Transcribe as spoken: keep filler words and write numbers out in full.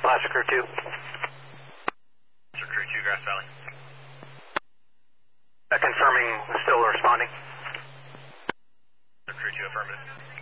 Placer Crew two. Placer Crew two, Grass Valley. Uh, confirming, still responding. Placer Crew two, affirmative.